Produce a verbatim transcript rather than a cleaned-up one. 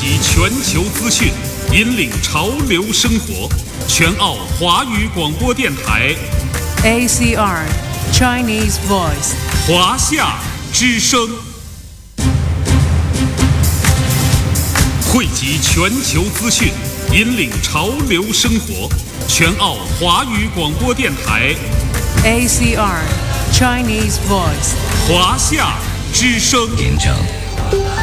集全球资讯，引领潮流生活。全澳华语广播电台 A C R Chinese Voice 华夏之声，汇集全球资讯，引领潮流生活。全澳华语广播电台 A C R Chinese Voice 华夏之声。 连城